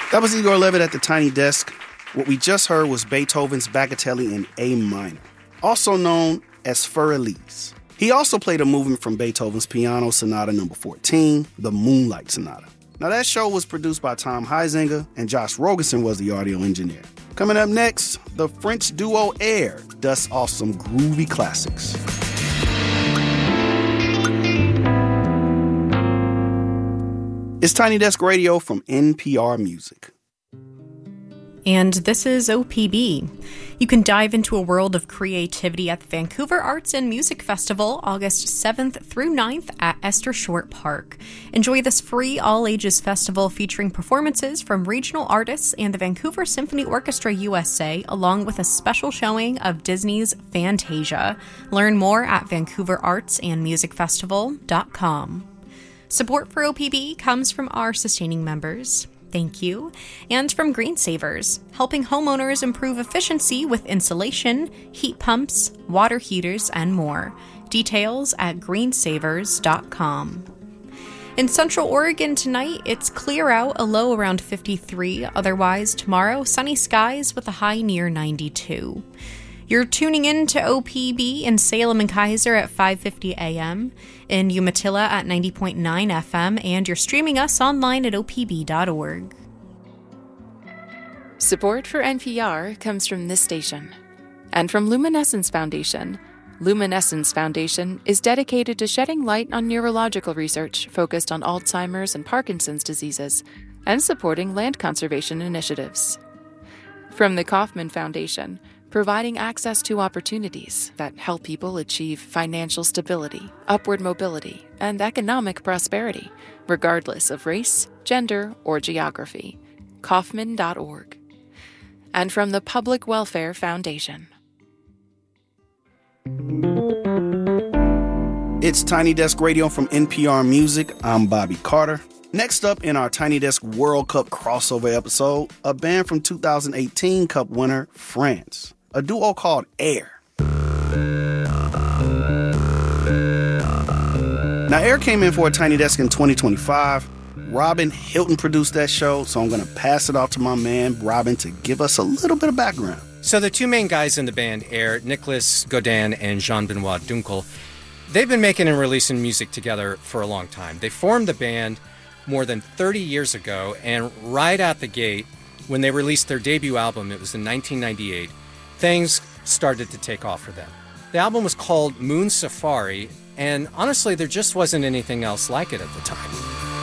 That was Igor Levit at the Tiny Desk. What we just heard was Beethoven's Bagatelle in A minor, also known as Für Elise. He also played a movement from Beethoven's Piano Sonata No. 14, the Moonlight Sonata. Now that show was produced by Tom Heisinger, and Josh Rogerson was the audio engineer. Coming up next, the French duo Air dusts off some groovy classics. It's Tiny Desk Radio from NPR Music. And this is OPB. You can dive into a world of creativity at the Vancouver Arts and Music Festival, August 7th through 9th at Esther Short Park. Enjoy this free all-ages festival featuring performances from regional artists and the Vancouver Symphony Orchestra USA, along with a special showing of Disney's Fantasia. Learn more at vancouverartsandmusicfestival.com. Support for OPB comes from our sustaining members. Thank you. And from Green Savers, helping homeowners improve efficiency with insulation, heat pumps, water heaters, and more. Details at greensavers.com. In Central Oregon tonight, it's clear out, a low around 53. Otherwise, tomorrow, sunny skies with a high near 92. You're tuning in to OPB in Salem and Kaiser at 5:50 a.m., in Umatilla at 90.9 FM, and you're streaming us online at opb.org. Support for NPR comes from this station and from Luminescence Foundation. Luminescence Foundation is dedicated to shedding light on neurological research focused on Alzheimer's and Parkinson's diseases and supporting land conservation initiatives. From the Kauffman Foundation, providing access to opportunities that help people achieve financial stability, upward mobility, and economic prosperity, regardless of race, gender, or geography. Kauffman.org. And from the Public Welfare Foundation. It's Tiny Desk Radio from NPR Music. I'm Bobby Carter. Next up in our Tiny Desk World Cup crossover episode, a band from 2018 Cup winner, France. A duo called Air. Now, Air came in for a Tiny Desk in 2025. Robin Hilton produced that show, so I'm going to pass it off to my man, Robin, to give us a little bit of background. So the two main guys in the band, Air, Nicolas Godin and Jean-Benoit Dunkel, they've been making and releasing music together for a long time. They formed the band more than 30 years ago, and right out the gate, when they released their debut album, it was in 1998, things started to take off for them. The album was called Moon Safari, and honestly, there just wasn't anything else like it at the time.